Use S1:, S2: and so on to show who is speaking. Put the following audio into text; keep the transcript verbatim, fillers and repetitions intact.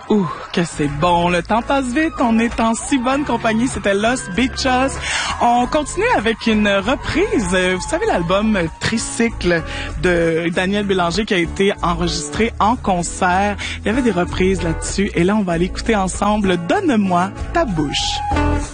S1: Ouh, que c'est bon. Le temps passe vite. On est en si bonne compagnie. C'était Los Beachos. On continue avec une reprise. Vous savez, l'album Tricycle de Daniel Bélanger qui a été enregistré en concert. Il y avait des reprises là-dessus. Et là, on va aller écouter ensemble Donne-moi ta bouche.